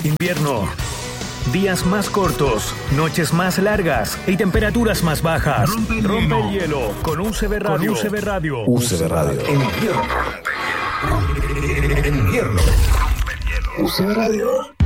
Invierno. Días más cortos, noches más largas y temperaturas más bajas. Rompe el hielo con UCB Radio. UCB Radio. En invierno. UCB Radio.